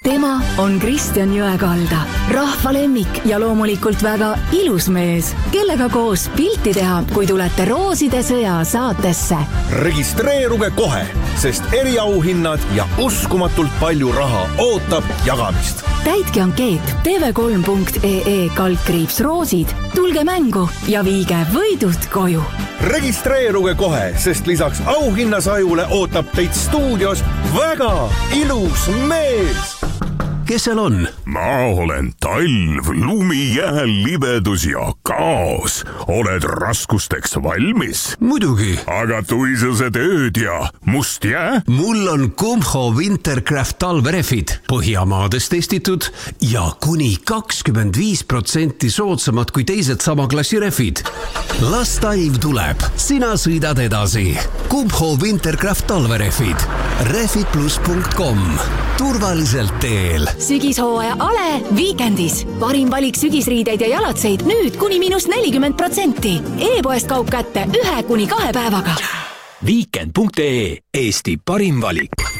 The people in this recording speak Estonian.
Tema on Kristjan Jõekalda, rahva lemmik ja loomulikult väga ilus mees, kellega koos pilti teha, kui tulete Rooside sõja saatesse. Registreeruge kohe, sest eriauhinnad ja uskumatult palju raha ootab jagamist. Täitke ankeet tv3.ee/roosid, tulge mängu ja viige võidud koju. Registreeruge kohe, sest lisaks auhinnasajule ootab teid stuudios väga ilus mees. Kes seal on? Ma olen talv, lumi, jää, libedus ja kaos. Oled raskusteks valmis? Muidugi. Aga tuisused ööd ja must jää? Mul on Kumho Wintercraft talverefid, Põhjamaadest testitud ja kuni 25% soodsamad kui teised sama klassi refid. Las talv tuleb, sina sõidad edasi. Kumho Wintercraft talverefid. refidplus.com. Turvaliselt teel. Sügishooaja Ale Weekendis. Parim valik sügisriideid ja jalatseid nüüd kuni -40%. E-poest kaup kätte 1-2 päevaga. Weekend.ee, Eesti parim valik.